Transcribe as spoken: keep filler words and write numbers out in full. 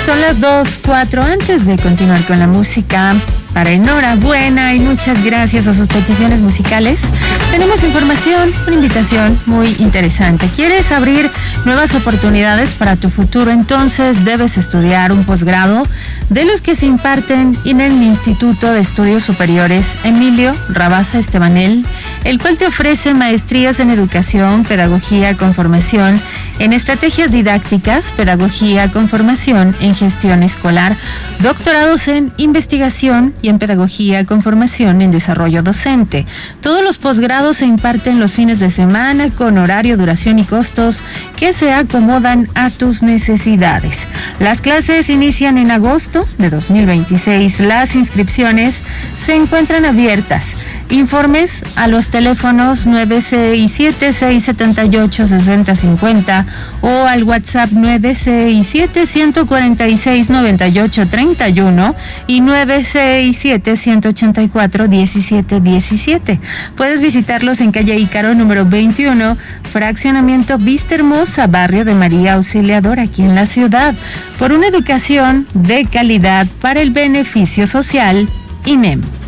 Son las dos cuatro. Antes de continuar con la música, para enhorabuena y muchas gracias a sus peticiones musicales, tenemos información, una invitación muy interesante. ¿Quieres abrir nuevas oportunidades para tu futuro? Entonces debes estudiar un posgrado de los que se imparten en el Instituto de Estudios Superiores Emilio Rabasa Estebanel, el cual te ofrece maestrías en educación, pedagogía con formación en estrategias didácticas, pedagogía con formación en gestión escolar, doctorados en investigación y en pedagogía con formación en desarrollo docente. Todos los posgrados se imparten los fines de semana con horario, duración y costos que se acomodan a tus necesidades. Las clases inician en agosto de dos mil veintiséis. Las inscripciones se encuentran abiertas. Informes a los teléfonos nueve seis siete, seis siete ocho, seis cero cinco cero o al WhatsApp nueve seis siete, uno cuatro seis, nueve ocho tres uno y nueve seis siete, uno ocho cuatro, uno siete uno siete. Puedes visitarlos en calle Ícaro número veintiuno, fraccionamiento Vista Hermosa, barrio de María Auxiliadora, aquí en la ciudad, por una educación de calidad para el beneficio social. I N E M.